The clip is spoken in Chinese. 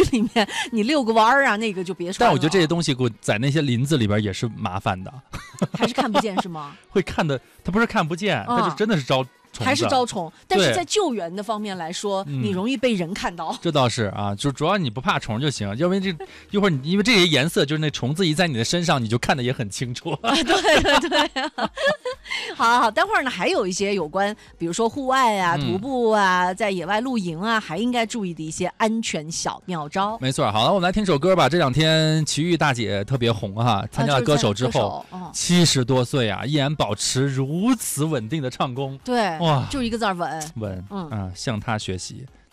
里面你遛个弯儿啊，那个就别穿了。 但我觉得这些东西在那些林子里边也是麻烦的， 还是看不见是吗？ 会看的，它不是看不见，它就真的是招虫子， 还是招虫。但是在救援的方面来说，你容易被人看到。 这倒是啊，就主要你不怕虫就行，因为一会儿因为这些颜色，就是那虫子一在你的身上，你就看得也很清楚。 对。好，待会儿呢还有一些有关，比如说户外啊、徒步啊、在野外露营啊，还应该注意的一些安全小妙招。 没错，好了，我们来听首歌吧。这两天齐豫大姐特别红哈，参加了歌手之后，70多岁啊，依然保持如此稳定的唱功。 对， 哇， 就一个字稳。 向她学习。